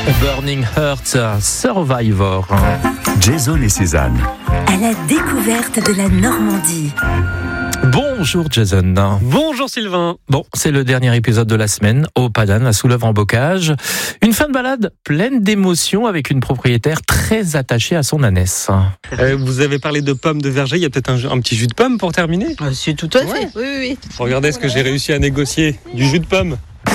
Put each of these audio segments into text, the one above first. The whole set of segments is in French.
Burning Heart, Survivor. Jason et Cézanne. À la découverte de la Normandie. Bonjour Jason. Bonjour Sylvain. Bon, c'est le dernier épisode de la semaine au Padane à Soulèvre-en-Bocage. Une fin de balade pleine d'émotions avec une propriétaire très attachée à son ânesse. Vous avez parlé de pommes de verger, il y a peut-être un petit jus de pomme pour terminer ? C'est tout à fait, oui. Regardez ce que j'ai réussi à négocier, du jus de pomme.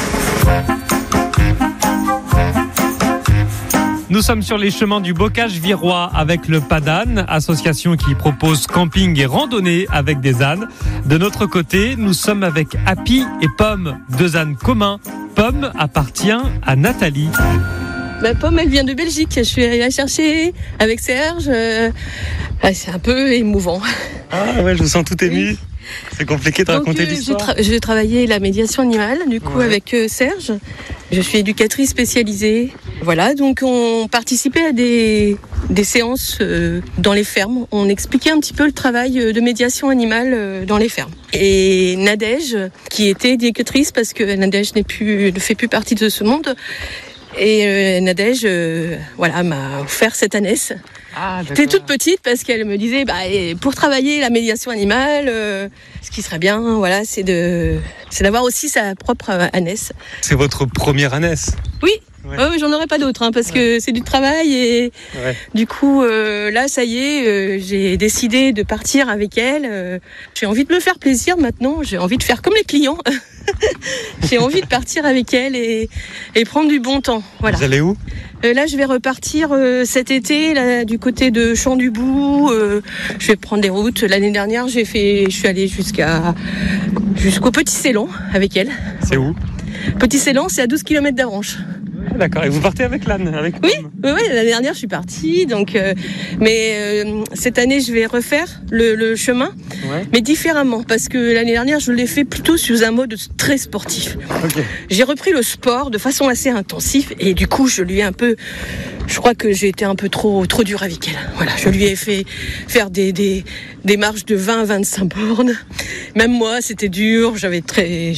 Nous sommes sur les chemins du Bocage virois avec le Padane, association qui propose camping et randonnée avec des ânes. De notre côté, nous sommes avec Happy et Pomme, deux ânes communs. Pomme appartient à Nathalie. Pomme, elle vient de Belgique. Je suis allée la chercher avec Serge. C'est un peu émouvant. Ah ouais, je me sens tout ému. C'est compliqué de raconter l'histoire. J'ai travaillé la médiation animale, avec Serge. Je suis éducatrice spécialisée. Voilà, donc on participait à des séances dans les fermes. On expliquait un petit peu le travail de médiation animale dans les fermes. Et Nadège, qui était éducatrice parce que Nadège ne fait plus partie de ce monde. Et Nadège, m'a offert cette ânesse. J'étais toute petite parce qu'elle me disait, pour travailler la médiation animale, ce qui serait bien, c'est d'avoir aussi sa propre ânesse. C'est votre première ânesse ? Oui. Ouais. J'en aurais pas d'autre, parce que c'est du travail et du coup, là, ça y est, j'ai décidé de partir avec elle. J'ai envie de me faire plaisir maintenant. J'ai envie de faire comme les clients. J'ai envie de partir avec elle et prendre du bon temps. Voilà. Vous allez où ? Là, je vais repartir cet été là, du côté de Champs-du-Bout. Je vais prendre des routes. L'année dernière, je suis allée jusqu'au Petit Ceylan avec elle. C'est où ? Petit Ceylan, c'est à 12 km d'Avranches. D'accord, et vous partez avec l'âne, avec Pomme ? Oui, l'année dernière je suis partie, mais cette année je vais refaire le chemin, mais différemment, parce que l'année dernière je l'ai fait plutôt sous un mode très sportif. Okay. J'ai repris le sport de façon assez intensive et du coup je crois que j'ai été un peu trop dur avec elle. Voilà, je lui ai fait faire des marches de 20 à 25 bornes. Même moi, c'était dur, j'en ai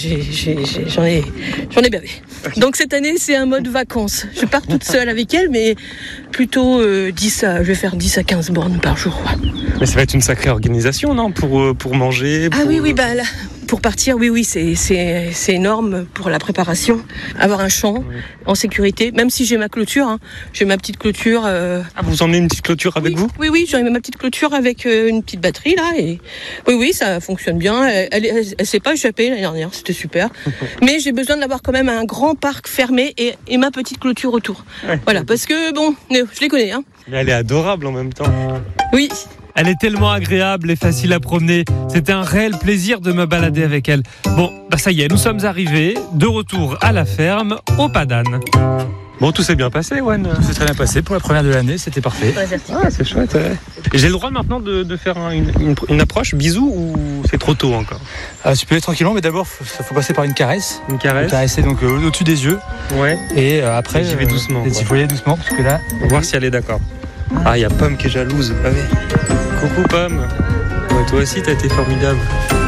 bavé. Donc cette année, c'est un mode vacances. Je pars toute seule avec elle, mais plutôt je vais faire 10 à 15 bornes par jour. Ouais. Mais ça va être une sacrée organisation, non ? Pour manger Là, pour partir, c'est énorme pour la préparation. Avoir un champ en sécurité, même si j'ai ma clôture, j'ai ma petite clôture. Vous emmenez une petite clôture avec vous ? Oui, j'ai ma petite clôture avec une petite batterie là. Et oui, ça fonctionne bien. Elle s'est pas échappée l'année dernière, c'était super. Mais j'ai besoin d'avoir quand même un grand parc fermé et ma petite clôture autour. Ouais. Voilà, parce que je les connais. Mais elle est adorable en même temps. Oui. Elle est tellement agréable et facile à promener. C'était un réel plaisir de me balader avec elle. Bon, ça y est, nous sommes arrivés, de retour à la ferme, au Padane. Bon, tout s'est bien passé, Wan. Tout s'est très bien passé pour la première de l'année, c'était parfait. C'est chouette. Ouais. J'ai le droit maintenant de faire une approche, bisou, ou c'est trop tôt encore ? Tu peux aller tranquillement, mais d'abord, faut passer par une caresse. Une caresse ? Caresser donc au-dessus des yeux. Ouais. Et après, j'y vais doucement. Il faut y aller doucement, parce que là... On va voir si elle est d'accord. Il y a Pomme qui est jalouse. Ah oui. Coucou Pomme. Ouais, toi aussi, t'as été formidable.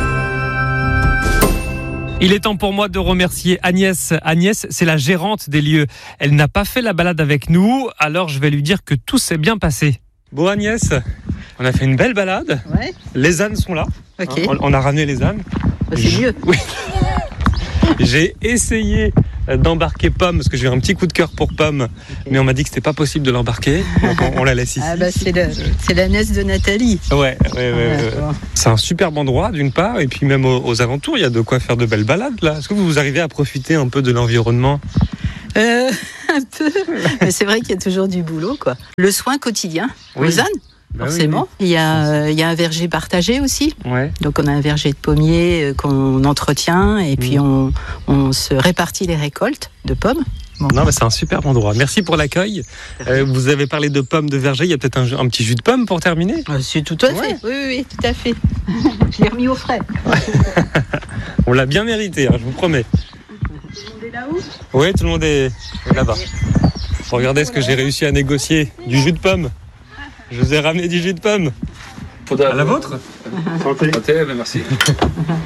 Il est temps pour moi de remercier Agnès. Agnès, c'est la gérante des lieux. Elle n'a pas fait la balade avec nous, alors je vais lui dire que tout s'est bien passé. Bon Agnès, on a fait une belle balade. Ouais. Les ânes sont là. Ok. On a ramené les ânes. C'est mieux. Oui. J'ai essayé d'embarquer Pomme parce que j'ai eu un petit coup de cœur pour Pomme, mais on m'a dit que c'était pas possible de l'embarquer, donc on la laisse ici. C'est l'ânesse de Nathalie. Ouais. C'est un superbe endroit d'une part, et puis même aux alentours, il y a de quoi faire de belles balades là. Est-ce que vous arrivez à profiter un peu de l'environnement ? Un peu, mais c'est vrai qu'il y a toujours du boulot, quoi. Le soin quotidien aux ânes. Forcément. Oui. Il y a un verger partagé aussi. Ouais. Donc on a un verger de pommiers qu'on entretient et puis on se répartit les récoltes de pommes. Bon. Non, mais c'est un super endroit. Merci pour l'accueil. Vous avez parlé de pommes de verger. Il y a peut-être un petit jus de pomme pour terminer ? C'est tout à fait. Oui, tout à fait. Je l'ai remis au frais. On l'a bien mérité, je vous promets. Tout le monde est là-haut ? Oui, tout le monde est là-bas. Regardez ce que j'ai réussi à négocier. Du jus de pomme. Je vous ai ramené du jus de pomme. À la vôtre ? Santé, merci.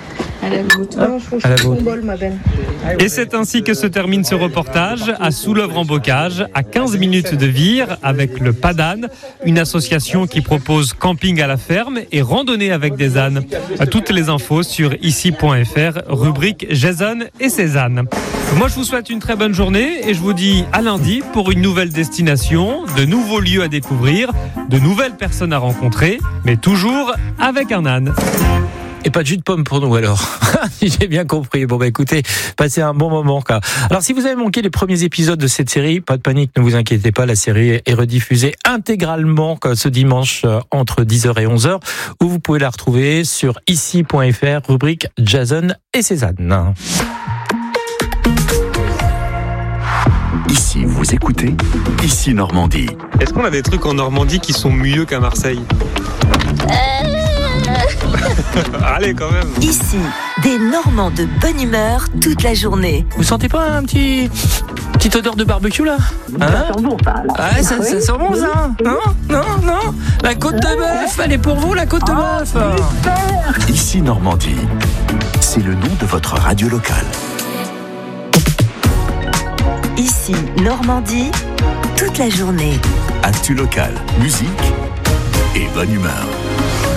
À la goutte. Non, je À la trouve goutte. ton bol, ma belle. Et c'est ainsi que se termine ce reportage à Soulœuvre-en-Bocage, à 15 minutes de Vire, avec le Padane, une association qui propose camping à la ferme et randonnée avec des ânes. Toutes les infos sur ici.fr, rubrique Jason et ses ânes. Moi, je vous souhaite une très bonne journée et je vous dis à lundi pour une nouvelle destination, de nouveaux lieux à découvrir, de nouvelles personnes à rencontrer, mais toujours avec un âne. Et pas de jus de pomme pour nous alors. Si j'ai bien compris. Bon écoutez, passez un bon moment quoi. Alors si vous avez manqué les premiers épisodes de cette série, pas de panique, ne vous inquiétez pas, la série est rediffusée intégralement ce dimanche entre 10h et 11h, où vous pouvez la retrouver sur ici.fr, rubrique Jason et Cézanne. Ici, vous écoutez Ici Normandie. Est-ce qu'on a des trucs en Normandie qui sont mieux qu'à Marseille? Allez, quand même. Ici, des Normands de bonne humeur toute la journée. Vous sentez pas un petite odeur de barbecue là, hein? Ça sent bon, ça. Là. Ah, ça sent bon ça. Non. La côte de bœuf, elle est pour vous la côte de bœuf. Ici Normandie. C'est le nom de votre radio locale. Ici, Normandie, toute la journée. Actu locale, musique et bonne humeur.